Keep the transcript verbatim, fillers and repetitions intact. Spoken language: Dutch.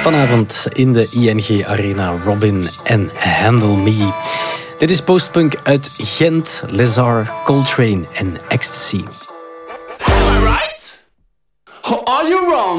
Vanavond in de I N G Arena, Robin en Handle Me. Dit is postpunk uit Gent, Lézard, Coltrane en Ecstasy. Am I right? Or are you wrong?